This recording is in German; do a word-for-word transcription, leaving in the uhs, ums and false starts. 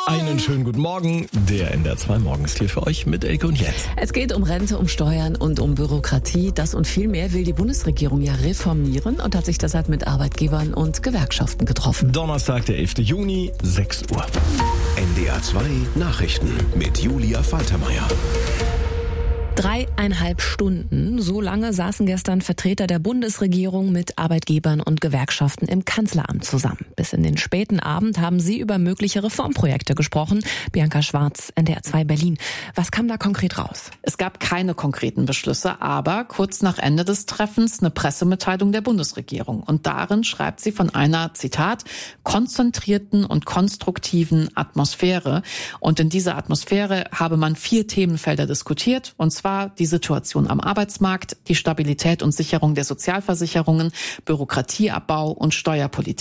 Einen schönen guten Morgen. Der N D R zwei Morgen ist hier für euch mit Elke und Jens. Es geht um Rente, um Steuern und um Bürokratie. Das und viel mehr will die Bundesregierung ja reformieren und hat sich deshalb mit Arbeitgebern und Gewerkschaften getroffen. Donnerstag, der elfter Juni, sechs Uhr. N D R zwei Nachrichten mit Julia Faltermeier. Dreieinhalb Stunden, so lange saßen gestern Vertreter der Bundesregierung mit Arbeitgebern und Gewerkschaften im Kanzleramt zusammen. Bis in den späten Abend haben sie über mögliche Reformprojekte gesprochen. Bianca Schwarz, N D R zwei Berlin. Was kam da konkret raus? Es gab keine konkreten Beschlüsse, aber kurz nach Ende des Treffens eine Pressemitteilung der Bundesregierung. Und darin schreibt sie von einer, Zitat, konzentrierten und konstruktiven Atmosphäre. Und in dieser Atmosphäre habe man vier Themenfelder diskutiert, und zwar war die Situation am Arbeitsmarkt, die Stabilität und Sicherung der Sozialversicherungen, Bürokratieabbau und Steuerpolitik.